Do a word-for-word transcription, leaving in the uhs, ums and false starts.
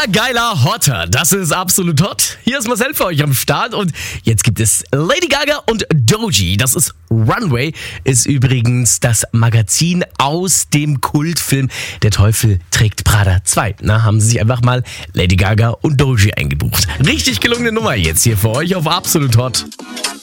Mega geiler Hotter, das ist absolut hot. Hier ist Marcel für euch am Start und jetzt gibt es Lady Gaga und Doechii. Das ist Runway, ist übrigens das Magazin aus dem Kultfilm Der Teufel trägt Prada zwei. Na, haben sie sich einfach mal Lady Gaga und Doechii eingebucht. Richtig gelungene Nummer jetzt hier für euch auf absolut hot.